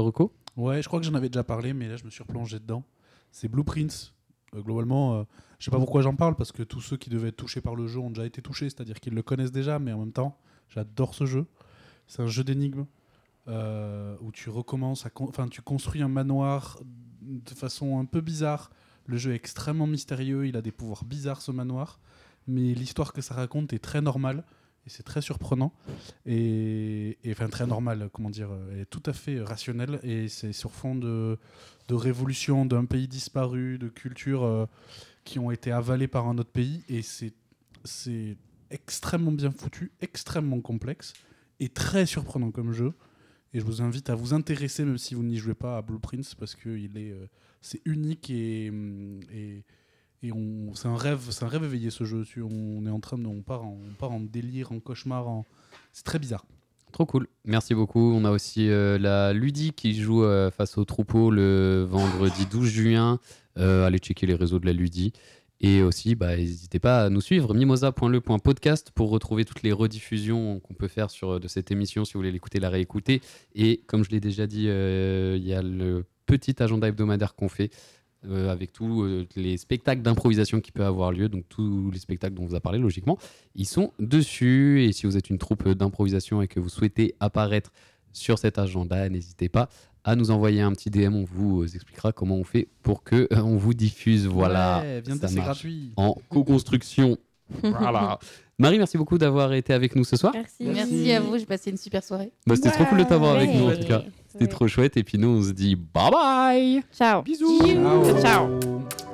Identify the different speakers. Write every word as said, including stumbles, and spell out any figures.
Speaker 1: reco ?
Speaker 2: Ouais, je crois que j'en avais déjà parlé, mais là je me suis replongé dedans. C'est Blueprints. Euh, globalement, euh, je sais pas pourquoi j'en parle, parce que tous ceux qui devaient être touchés par le jeu ont déjà été touchés, c'est-à-dire qu'ils le connaissent déjà, mais en même temps, j'adore ce jeu. C'est un jeu d'énigmes euh, où tu recommences à, con- enfin, tu construis un manoir de façon un peu bizarre. Le jeu est extrêmement mystérieux, il a des pouvoirs bizarres ce manoir, mais l'histoire que ça raconte est très normale. Et c'est très surprenant et, et enfin très normal, comment dire, euh, et tout à fait rationnel. Et c'est sur fond de, de révolution d'un pays disparu, de cultures euh, qui ont été avalées par un autre pays. Et c'est, c'est extrêmement bien foutu, extrêmement complexe et très surprenant comme jeu. Et je vous invite à vous intéresser, même si vous n'y jouez pas, à Blueprints, parce que il est, euh, c'est unique et, et, et on, c'est un rêve, c'est un rêve éveillé ce jeu. On est en train de, on part en, on part en délire, en cauchemar, en... c'est très bizarre.
Speaker 1: Trop cool, merci beaucoup. On a aussi euh, la Ludi qui joue euh, face au troupeau le vendredi douze juin. Euh, allez checker les réseaux de la Ludi. Et aussi, bah, n'hésitez pas à nous suivre, mimosa point le point podcast, pour retrouver toutes les rediffusions qu'on peut faire sur, de cette émission si vous voulez l'écouter, la réécouter. Et comme je l'ai déjà dit, il euh, y a le petit agenda hebdomadaire qu'on fait euh, avec tous euh, les spectacles d'improvisation qui peuvent avoir lieu. Donc tous les spectacles dont on vous a parlé, logiquement, ils sont dessus. Et si vous êtes une troupe d'improvisation et que vous souhaitez apparaître sur cet agenda, n'hésitez pas à nous envoyer un petit D M, on vous expliquera comment on fait pour que euh, on vous diffuse. Voilà,
Speaker 2: ouais, viens
Speaker 1: ça
Speaker 2: c'est
Speaker 1: marche
Speaker 2: gratuit.
Speaker 1: en co-construction. Voilà. Marie, merci beaucoup d'avoir été avec nous ce soir.
Speaker 3: Merci.
Speaker 2: Merci.
Speaker 3: Merci à vous, j'ai passé une super soirée.
Speaker 1: Bah, c'était trop cool de t'avoir avec nous en
Speaker 3: Ouais.
Speaker 1: tout cas. C'était
Speaker 3: Ouais.
Speaker 1: trop chouette et puis nous on se dit bye bye.
Speaker 3: Ciao.
Speaker 1: Bisous.
Speaker 3: Ciao.
Speaker 2: Ciao.
Speaker 3: Ciao.